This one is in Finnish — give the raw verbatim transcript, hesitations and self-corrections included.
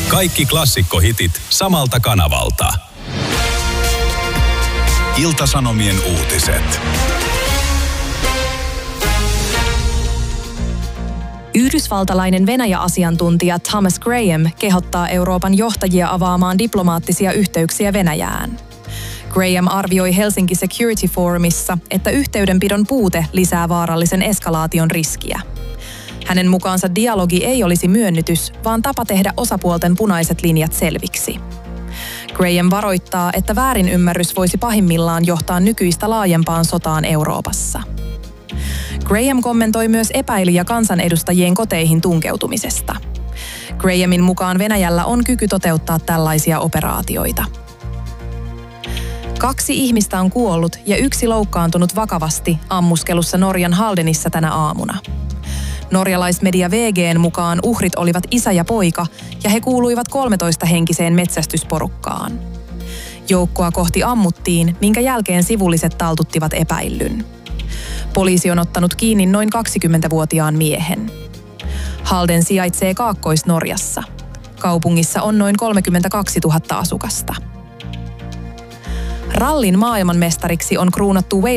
Kaikki klassikkohitit samalta kanavalta. Ilta-Sanomien uutiset. Yhdysvaltalainen Venäjä-asiantuntija Thomas Graham kehottaa Euroopan johtajia avaamaan diplomaattisia yhteyksiä Venäjään. Graham arvioi Helsinki Security Forumissa, että yhteydenpidon puute lisää vaarallisen eskalaation riskiä. Hänen mukaansa dialogi ei olisi myönnytys, vaan tapa tehdä osapuolten punaiset linjat selviksi. Graham varoittaa, että väärinymmärrys voisi pahimmillaan johtaa nykyistä laajempaan sotaan Euroopassa. Graham kommentoi myös epäilijä kansanedustajien koteihin tunkeutumisesta. Grahamin mukaan Venäjällä on kyky toteuttaa tällaisia operaatioita. Kaksi ihmistä on kuollut ja yksi loukkaantunut vakavasti ammuskelussa Norjan Haldenissa tänä aamuna. Norjalaismedia V G:n mukaan uhrit olivat isä ja poika ja he kuuluivat kolmetoista-henkiseen metsästysporukkaan. Joukkoa kohti ammuttiin, minkä jälkeen sivulliset taltuttivat epäillyn. Poliisi on ottanut kiinni noin kaksikymmentävuotiaan miehen. Halden sijaitsee Kaakkois-Norjassa. Kaupungissa on noin kolmekymmentäkaksituhatta asukasta. Rallin maailmanmestariksi on kruunattu Wales